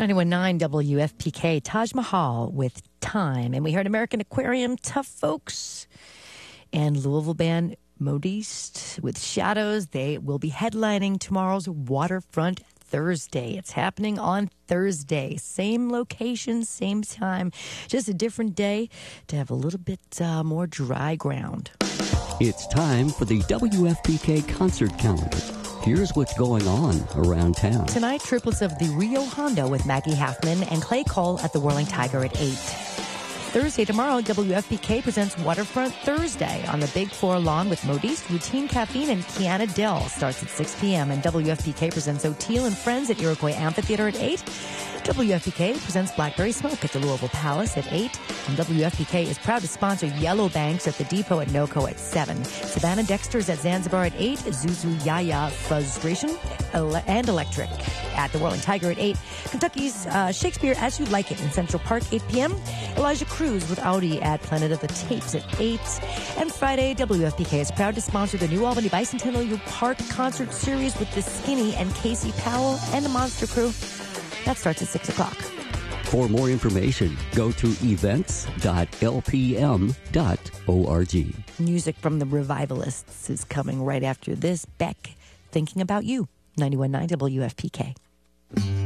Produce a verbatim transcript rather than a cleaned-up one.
ninety-one point nine W F P K, Taj Mahal with Time. And we heard American Aquarium, Tough Folks, and Louisville band Modiste with Shadows. They will be headlining tomorrow's Waterfront Thursday. It's happening on Thursday. Same location, same time, just a different day to have a little bit uh, more dry ground. It's time for the W F P K concert calendar. Here's what's going on around town. Tonight, triplets of the Rio Hondo with Maggie Halfman and Clay Cole at the Whirling Tiger at eight. Thursday, tomorrow, W F P K presents Waterfront Thursday on the Big Four lawn with Modiste, Routine Caffeine, and Kiana Dell. Starts at six p.m. And W F P K presents O'Teal and Friends at Iroquois Amphitheater at eight. W F P K presents Blackberry Smoke at the Louisville Palace at eight. And W F P K is proud to sponsor Yellow Banks at the Depot at NOCO at seven. Savannah Dexter's at Zanzibar at eight. Zuzu Yaya Frustration and Electric at the Whirling Tiger at eight. Kentucky's uh, Shakespeare As You Like It in Central Park, eight p.m. Elijah Cruz with Audi at Planet of the Tapes at eight. And Friday, W F P K is proud to sponsor the New Albany Bicentennial Park Concert Series with The Skinny and Casey Powell and the Monster Crew. That starts at six o'clock. For more information, go to events dot l p m dot org. Music from the Revivalists is coming right after this. Beck, Thinking About You, ninety-one point nine W F P K.